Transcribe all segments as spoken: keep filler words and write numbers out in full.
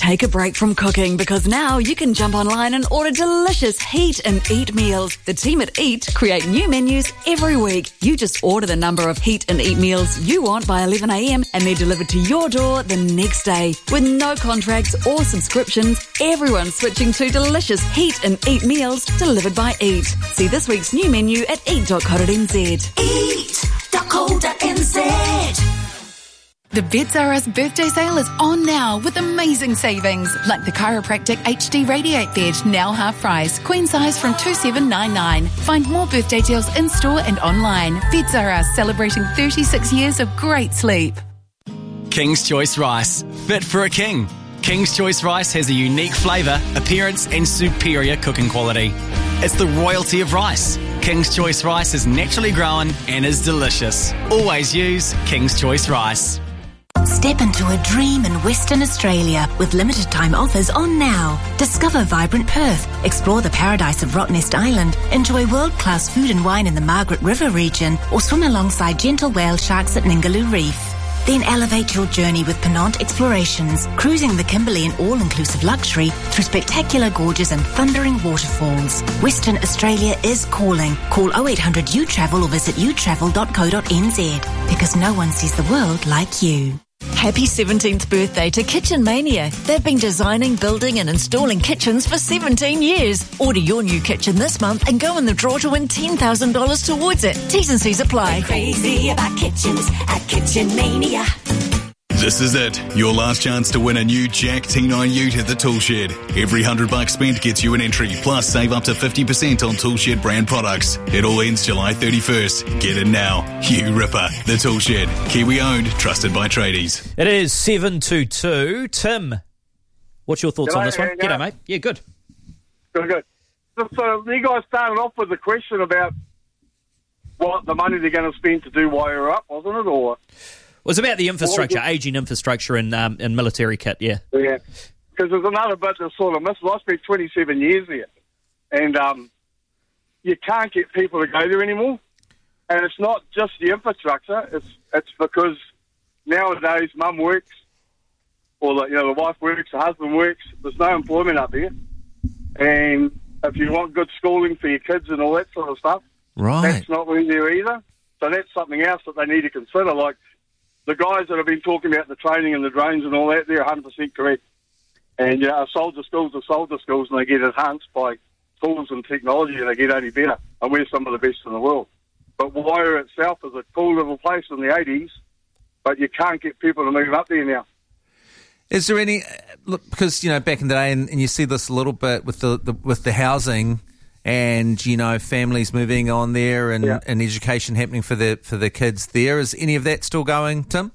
Take a break from cooking because now you can jump online and order delicious Heat and Eat meals. The team at Eat create new menus every week. You just order the number of Heat and Eat meals you want by eleven a.m. and they're delivered to your door the next day. With no contracts or subscriptions, everyone's switching to delicious Heat and Eat meals delivered by Eat. See this week's new menu at eat dot co dot n z. eat dot co dot n z. The Beds R Us birthday sale is on now with amazing savings, like the Chiropractic H D Radiate Bed, now half price, queen size from two thousand seven hundred ninety-nine dollars. Find more birthday deals in store and online. Beds R Us, celebrating thirty-six years of great sleep. King's Choice Rice, fit for a king. King's Choice Rice has a unique flavour, appearance and superior cooking quality. It's the royalty of rice. King's Choice Rice is naturally grown and is delicious. Always use King's Choice Rice. Step into a dream in Western Australia with limited time offers on now. Discover vibrant Perth, explore the paradise of Rottnest Island, enjoy world-class food and wine in the Margaret River region, or swim alongside gentle whale sharks at Ningaloo Reef. Then elevate your journey with Penant Explorations, cruising the Kimberley in all-inclusive luxury through spectacular gorges and thundering waterfalls. Western Australia is calling. Call oh eight hundred U travel or visit u travel dot co dot n z because no one sees the world like you. Happy seventeenth birthday to Kitchen Mania. They've been designing, building and installing kitchens for seventeen years. Order your new kitchen this month and go in the draw to win ten thousand dollars towards it. T's and C's apply. We're crazy about kitchens at Kitchen Mania. This is it. Your last chance to win a new Jack T nine Ute at the Toolshed. Every hundred bucks spent gets you an entry, plus save up to fifty percent on Toolshed brand products. It all ends July thirty-first. Get in now. You ripper. The Toolshed. Kiwi owned, trusted by tradies. It is seven two two. Tim, what's your thoughts G'day, on this one? yeah, G'day, yeah. mate. Yeah, good. Good, good. So, so you guys started off with the question about what the money they're going to spend to do Wire Up, wasn't it? Or It was about the infrastructure, ageing infrastructure and um, and military kit, yeah. yeah, because there's another bit that's sort of missing. I spent twenty-seven years there, and um, you can't get people to go there anymore. And it's not just the infrastructure; it's it's because nowadays mum works, or the, you know the wife works, the husband works. There's no employment up there, and if you want good schooling for your kids and all that sort of stuff, Right. that's not really there either. So that's something else that they need to consider. Like the guys that have been talking about the training and the drones and all that, they're one hundred percent correct. And you know, a soldier schools are soldier schools, and they get enhanced by tools and technology, and they get only better. And we're some of the best in the world. But Wire itself is a cool little place in the eighties, but you can't get people to move up there now. Is there any look, because you know back in the day, and, and you see this a little bit with the, the with the housing, and you know families moving on there, and, Yeah. and education happening for the for the kids there. Is any of that still going, Tim?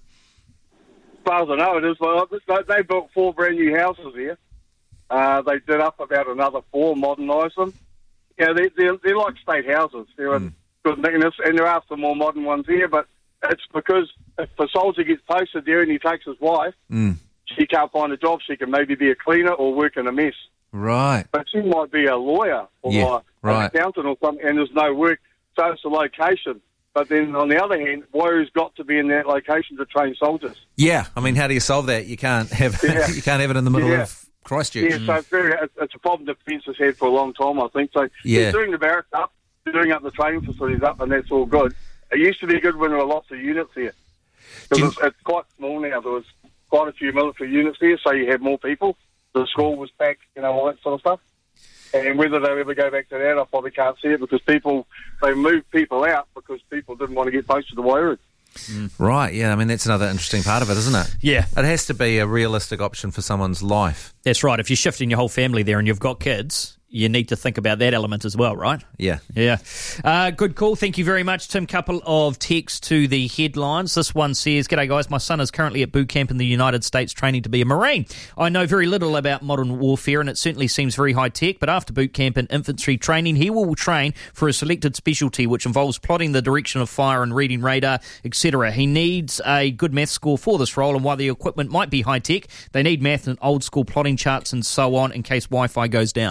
As far as I know, it is. Well, they built four brand new houses here. Uh, they did up about another four, modernised them. Yeah, they, they're, they're like state houses. They're in good nickness, and there are some more modern ones here. But it's because if a soldier gets posted there and he takes his wife, Mm. she can't find a job. She can maybe be a cleaner or work in a mess. Right. But she might be a lawyer or Yeah, an right. accountant or something, and there's no work. So it's a location. But then on the other hand, Wire's got to be in that location to train soldiers. Yeah, I mean, how do you solve that? You can't have Yeah. you can't have it in the middle Yeah. of Christchurch. Yeah, so it's, very, it's, it's a problem Defence has had for a long time, I think. So Yeah. they're doing the barracks up, they're doing up the training facilities up, and that's all good. It used to be good when there were lots of units here. Do you- Because it's, it's quite small now. There was quite a few military units here, so you had more people. The school was back, you know, all that sort of stuff. And whether they ever go back to that, I probably can't see it because people, they moved people out because people didn't want to get posted to Wairau. Right, yeah, I mean, that's another interesting part of it, isn't it? Yeah. It has to be a realistic option for someone's life. That's right. If you're shifting your whole family there and you've got kids, you need to think about that element as well, right? Yeah. Yeah. Uh, good call. Thank you very much, Tim. Couple of texts to the headlines. This one says, G'day guys, my son is currently at boot camp in the United States training to be a Marine. I know very little about modern warfare and it certainly seems very high tech, but after boot camp and infantry training, he will train for a selected specialty which involves plotting the direction of fire and reading radar, et cetera. He needs a good math score for this role, and while the equipment might be high tech, they need math and old school plotting charts and so on in case Wi-Fi goes down. We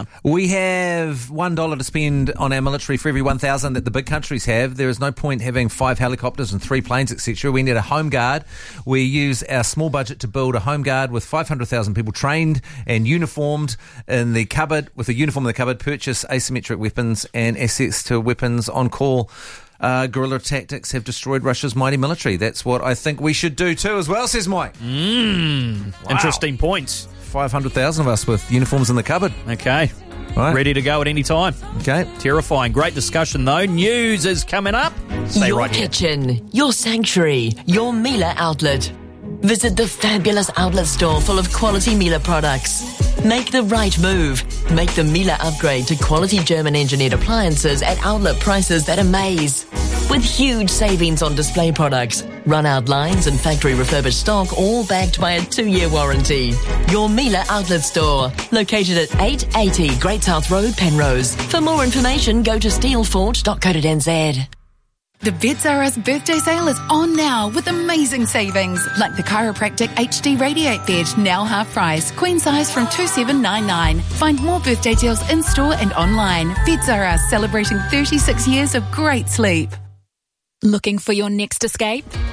we have one dollar to spend on our military for every one thousand that the big countries have. There is no point having five helicopters and three planes, et cetera. We need a home guard. We use our small budget to build a home guard with five hundred thousand people trained and uniformed in the cupboard, with a uniform in the cupboard, purchase asymmetric weapons and access to weapons on call. Uh, guerrilla tactics have destroyed Russia's mighty military. That's what I think we should do too as well, says Mike. Mm, wow. Interesting points. five hundred thousand of us with uniforms in the cupboard. Okay. Right. Ready to go at any time. Okay. Terrifying. Great discussion, though. News is coming up. Stay your right here. kitchen, your sanctuary, your Miele outlet. Visit the fabulous outlet store full of quality Miele products. Make the right move. Make the Miele upgrade to quality German-engineered appliances at outlet prices that amaze. With huge savings on display products, run-out lines and factory refurbished stock, all backed by a two-year warranty. Your Miele outlet store, located at eight eighty Great South Road, Penrose. For more information, go to steelfort dot co dot n z. The Vets R Us birthday sale is on now with amazing savings, like the Chiropractic H D Radiate Bed, now half price, queen size from two seven nine nine. Find more birthday deals in store and online. Vets R Us, celebrating thirty-six years of great sleep. Looking for your next escape?